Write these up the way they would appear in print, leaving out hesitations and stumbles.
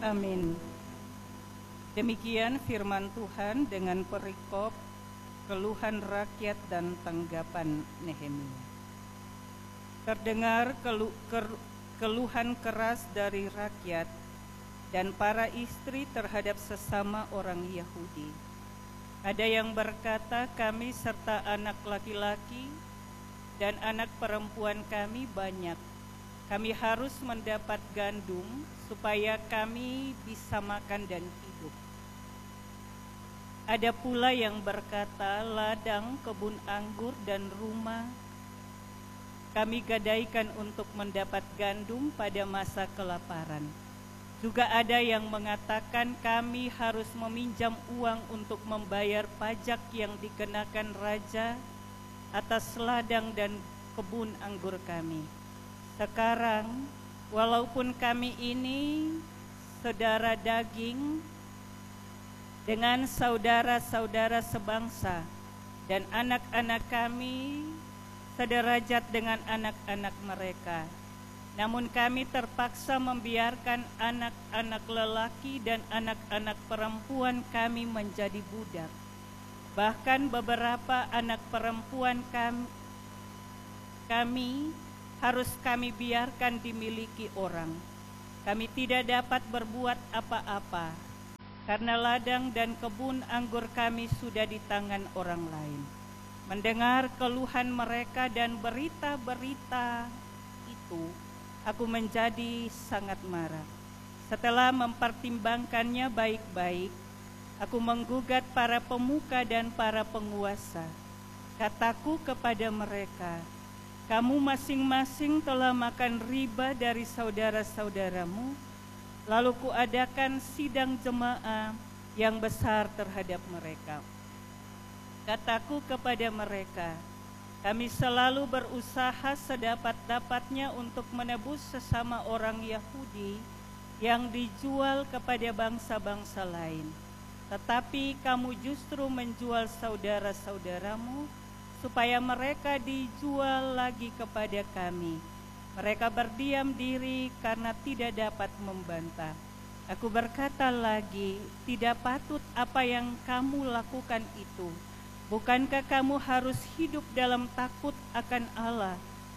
Amin. Demikian firman Tuhan dengan perikop keluhan rakyat dan tanggapan Nehemia. Terdengar keluhan keras dari rakyat dan para istri terhadap sesama orang Yahudi. Ada yang berkata, kami serta anak laki-laki dan anak perempuan kami banyak. Kami harus mendapat gandum supaya kami bisa makan dan hidup. Ada pula yang berkata, ladang, kebun anggur, dan rumah kami gadaikan untuk mendapat gandum pada masa kelaparan. Juga ada yang mengatakan kami harus meminjam uang untuk membayar pajak yang dikenakan raja atas ladang dan kebun anggur kami. Sekarang, walaupun kami ini saudara daging dengan saudara-saudara sebangsa dan anak-anak kami sederajat dengan anak-anak mereka, namun kami terpaksa membiarkan anak-anak lelaki dan anak-anak perempuan kami menjadi budak. Bahkan beberapa anak perempuan kami harus kami biarkan dimiliki orang. Kami tidak dapat berbuat apa-apa, karena ladang dan kebun anggur kami sudah di tangan orang lain. Mendengar keluhan mereka dan berita-berita itu, aku menjadi sangat marah. Setelah mempertimbangkannya baik-baik, aku menggugat para pemuka dan para penguasa. Kataku kepada mereka, kamu masing-masing telah makan riba dari saudara-saudaramu, lalu kuadakan sidang jemaah yang besar terhadap mereka. Kataku kepada mereka, kami selalu berusaha sedapat-dapatnya untuk menebus sesama orang Yahudi yang dijual kepada bangsa-bangsa lain. Tetapi kamu justru menjual saudara-saudaramu supaya mereka dijual lagi kepada kami. Mereka berdiam diri karena tidak dapat membantah. Aku berkata lagi, tidak patut apa yang kamu lakukan itu. Bukankah kamu harus hidup dalam takut akan Allah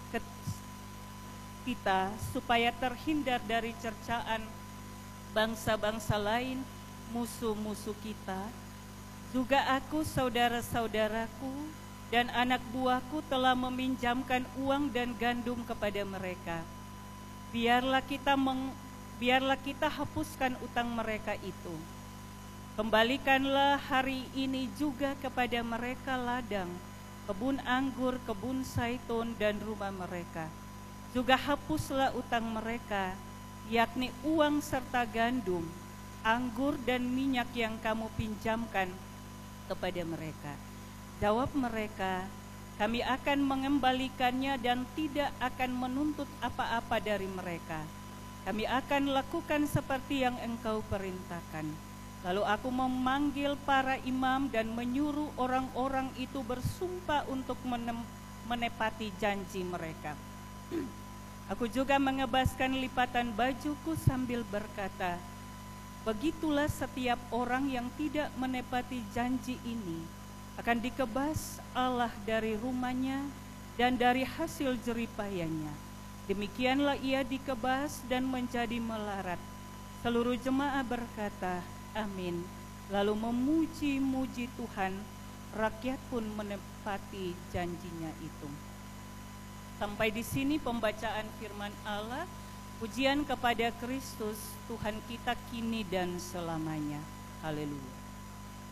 kita supaya terhindar dari cercaan bangsa-bangsa lain, musuh-musuh kita? Juga aku, saudara-saudaraku, dan anak buahku telah meminjamkan uang dan gandum kepada mereka. Biarlah kita hapuskan utang mereka itu. Kembalikanlah hari ini juga kepada mereka ladang, kebun anggur, kebun zaitun, dan rumah mereka. Juga hapuslah utang mereka, yakni uang serta gandum, anggur, dan minyak yang kamu pinjamkan kepada mereka. Jawab mereka, kami akan mengembalikannya dan tidak akan menuntut apa-apa dari mereka. Kami akan lakukan seperti yang engkau perintahkan. Lalu aku memanggil para imam dan menyuruh orang-orang itu bersumpah untuk menepati janji mereka. Aku juga mengebaskan lipatan bajuku sambil berkata, begitulah setiap orang yang tidak menepati janji ini akan dikebas Allah dari rumahnya dan dari hasil jeripayanya. Demikianlah ia dikebas dan menjadi melarat. Seluruh jemaah berkata, amin. Lalu memuji-muji Tuhan, rakyat pun menepati janjinya itu. Sampai di sini pembacaan firman Allah. Pujian kepada Kristus, Tuhan kita kini dan selamanya. Haleluya.